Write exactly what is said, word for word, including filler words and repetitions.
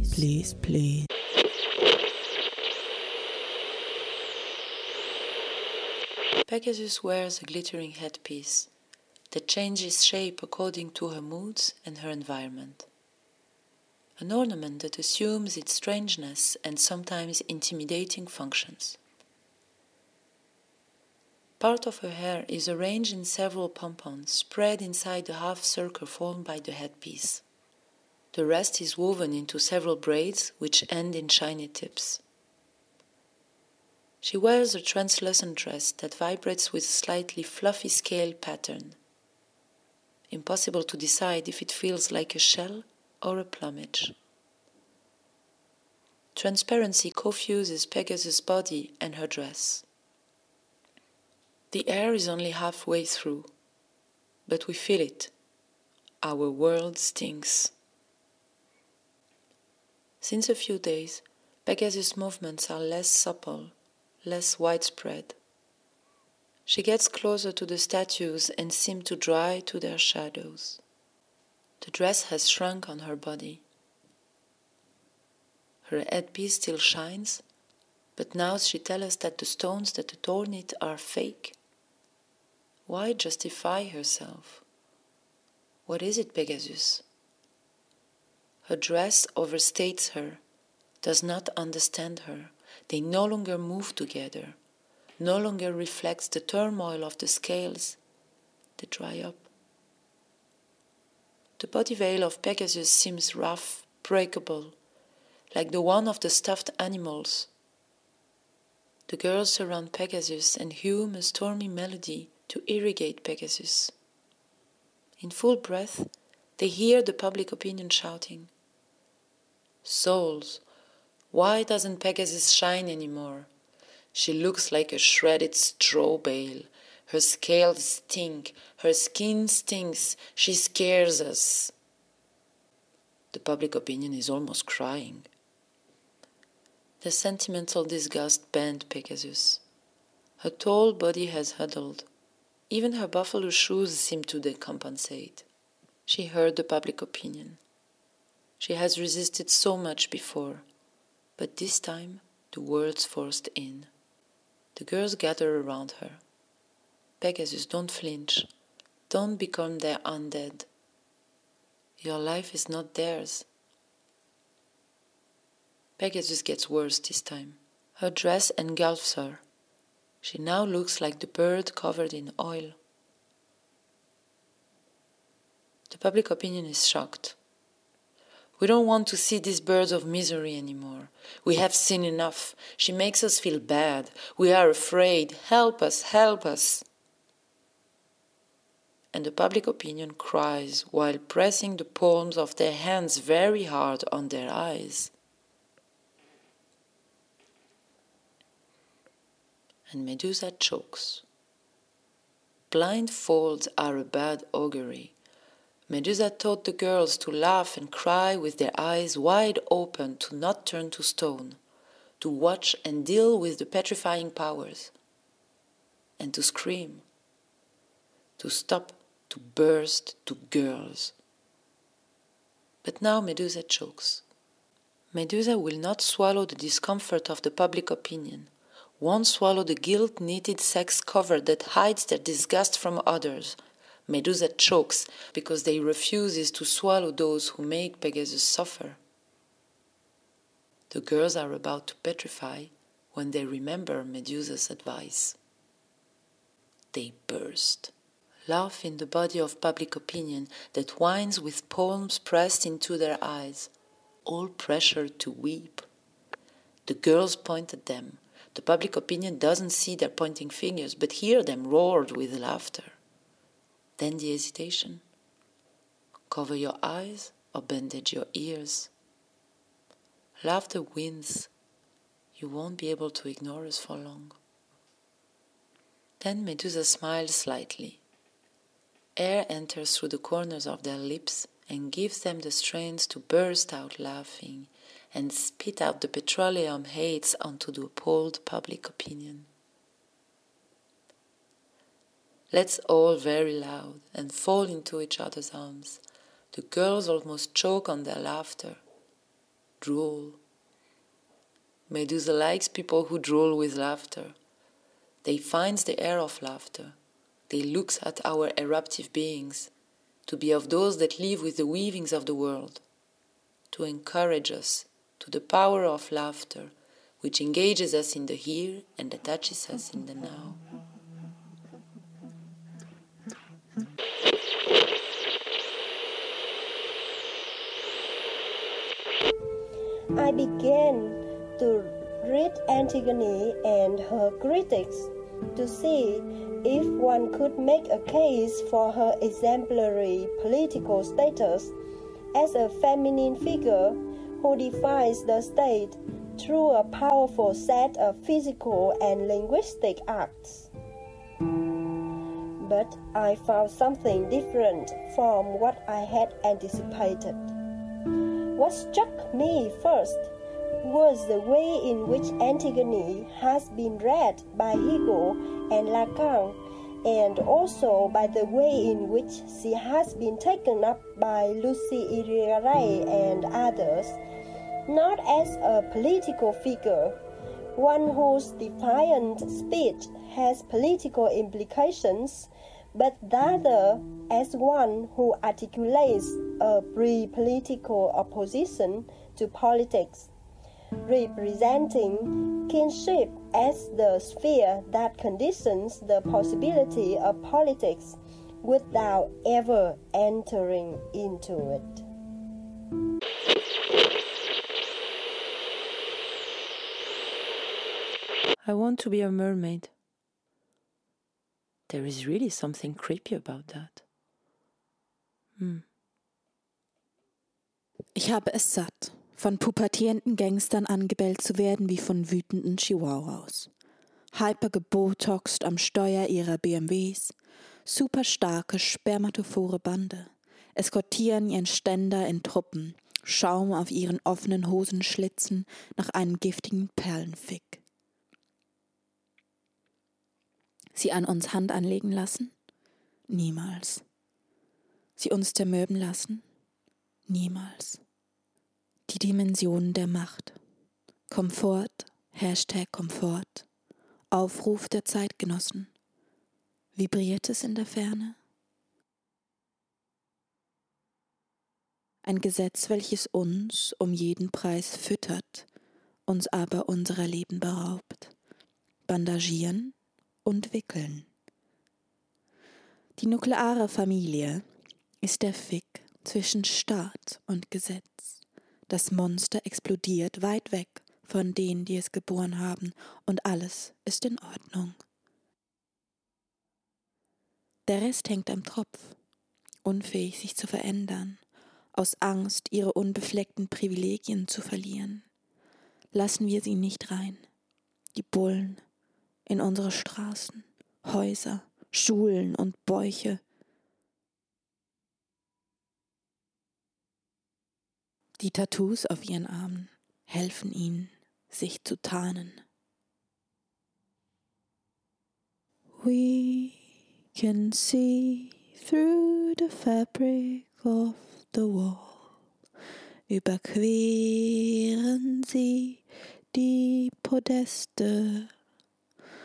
please, please, please. Pegasus wears a glittering headpiece that changes shape according to her moods and her environment. An ornament that assumes its strangeness and sometimes intimidating functions. Part of her hair is arranged in several pompons spread inside the half-circle formed by the headpiece. The rest is woven into several braids which end in shiny tips. She wears a translucent dress that vibrates with a slightly fluffy scale pattern. Impossible to decide if it feels like a shell or a plumage. Transparency co-fuses Pegasus' body and her dress. The air is only halfway through, but we feel it. Our world stinks. Since a few days, Pegasus' movements are less supple, less widespread. She gets closer to the statues and seems to dry to their shadows. The dress has shrunk on her body. Her headpiece still shines, but now she tells us that the stones that adorn it are fake. Why justify herself? What is it, Pegasus? Her dress overstates her, does not understand her. They no longer move together, no longer reflects the turmoil of the scales. They dry up. The body veil of Pegasus seems rough, breakable, like the one of the stuffed animals. The girls surround Pegasus and hum a stormy melody to irrigate Pegasus. In full breath, they hear the public opinion shouting, "Souls, why doesn't Pegasus shine anymore? She looks like a shredded straw bale. Her scales stink, her skin stinks, she scares us." The public opinion is almost crying. The sentimental disgust bent Pegasus. Her tall body has huddled. Even her buffalo shoes seem to decompensate. She heard the public opinion. She has resisted so much before, but this time the words forced in. The girls gather around her. Pegasus, don't flinch. Don't become their undead. Your life is not theirs. Pegasus gets worse this time. Her dress engulfs her. She now looks like the bird covered in oil. The public opinion is shocked. We don't want to see these birds of misery anymore. We have seen enough. She makes us feel bad. We are afraid. Help us, help us. And the public opinion cries while pressing the palms of their hands very hard on their eyes. And Medusa chokes. Blindfolds are a bad augury. Medusa taught the girls to laugh and cry with their eyes wide open, to not turn to stone, to watch and deal with the petrifying powers, and to scream, to stop, to burst, to girls. But now Medusa chokes. Medusa will not swallow the discomfort of the public opinion, won't swallow the guilt-knitted sex cover that hides their disgust from others. Medusa chokes because they refuses to swallow those who make Pegasus suffer. The girls are about to petrify when they remember Medusa's advice. They burst. Laugh in the body of public opinion that whines with palms pressed into their eyes, all pressured to weep. The girls point at them. The public opinion doesn't see their pointing fingers, but hear them roared with laughter. Then the hesitation. Cover your eyes or bandage your ears. Laughter wins. You won't be able to ignore us for long. Then Medusa smiles slightly. Air enters through the corners of their lips and gives them the strength to burst out laughing and spit out the petroleum hates onto the appalled public opinion. Let's all very loud and fall into each other's arms. The girls almost choke on their laughter. drool. Medusa likes people who drool with laughter. They find the air of laughter. They look at our eruptive beings, to be of those that live with the weavings of the world, to encourage us to the power of laughter, which engages us in the here and attaches us in the now. I began to read Antigone and her critics to see if one could make a case for her exemplary political status as a feminine figure who defies the state through a powerful set of physical and linguistic acts. But I found something different from what I had anticipated. What struck me first was the way in which Antigone has been read by Hugo and Lacan, and also by the way in which she has been taken up by Lucy Irigaray and others, not as a political figure, one whose defiant speech has political implications, but rather as one who articulates a pre-political opposition to politics, representing kinship as the sphere that conditions the possibility of politics without ever entering into it. I want to be a mermaid. There is really something creepy about that. Hm. Ich habe es satt, von pubertierenden Gangstern angebellt zu werden wie von wütenden Chihuahuas. Hypergebotoxt am Steuer ihrer B M Ws, superstarke spermatophore Bande, eskortieren ihren Ständer in Truppen, Schaum auf ihren offenen Hosenschlitzen nach einem giftigen Perlenfick. Sie an uns Hand anlegen lassen? Niemals. Sie uns zermürben lassen? Niemals. Die Dimensionen der Macht. Komfort, Hashtag Komfort, Aufruf der Zeitgenossen. Vibriert es in der Ferne? Ein Gesetz, welches uns um jeden Preis füttert, uns aber unserer Leben beraubt. Bandagieren und wickeln. Die nukleare Familie ist der Fick zwischen Staat und Gesetz. Das Monster explodiert weit weg von denen, die es geboren haben, und alles ist in Ordnung. Der Rest hängt am Tropf, unfähig sich zu verändern, aus Angst, ihre unbefleckten Privilegien zu verlieren. Lassen wir sie nicht rein, die Bullen, in unsere Straßen, Häuser, Schulen und Bäuche. Die Tattoos auf ihren Armen helfen ihnen, sich zu tarnen. We can see through the fabric of the wall. Überqueren sie die Podeste